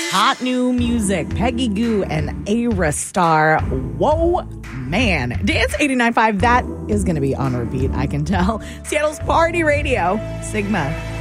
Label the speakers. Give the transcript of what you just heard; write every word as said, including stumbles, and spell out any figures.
Speaker 1: Hot new music, Peggy Gou and Ayra Starr. Whoa, man. Dance eighty-nine point five, that is going to be on repeat, I can tell. Seattle's Party Radio, Sigma.